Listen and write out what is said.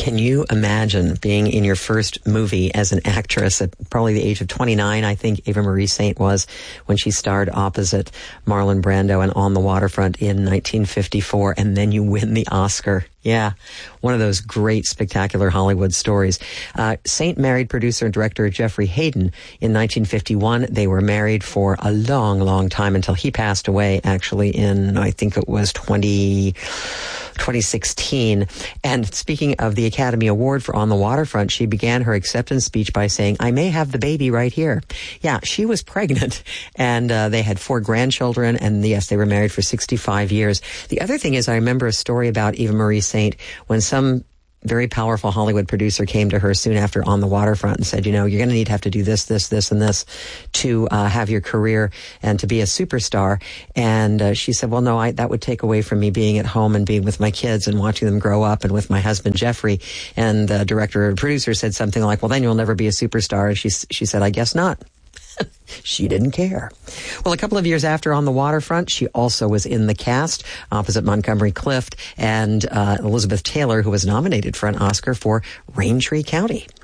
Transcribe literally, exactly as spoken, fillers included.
Can you imagine being in your first movie as an actress at probably the age of twenty-nine, I think Eva Marie Saint was, when she starred opposite Marlon Brando and On the Waterfront in nineteen fifty-four, and then you win the Oscar. Yeah, one of those great, spectacular Hollywood stories. Uh, Saint married producer and director Jeffrey Hayden in nineteen fifty-one. They were married for a long, long time until he passed away, actually, in, I think it was twenty, twenty sixteen. And speaking of the Academy Award for On the Waterfront, she began her acceptance speech by saying, "I may have the baby right here." Yeah, she was pregnant, and uh, they had four grandchildren, and yes, they were married for sixty-five years. The other thing is, I remember a story about Eva Marie Saint when some very powerful Hollywood producer came to her soon after On the Waterfront and said, you know, you're going to need to have to do this, this, this, and this to uh, have your career and to be a superstar. And uh, she said, well, no, I, that would take away from me being at home and being with my kids and watching them grow up and with my husband, Jeffrey. And the director or producer said something like, well, then you'll never be a superstar. And she, she said, I guess not. She didn't care. Well, a couple of years after On the Waterfront, she also was in the cast opposite Montgomery Clift and uh, Elizabeth Taylor, who was nominated for an Oscar for Raintree County.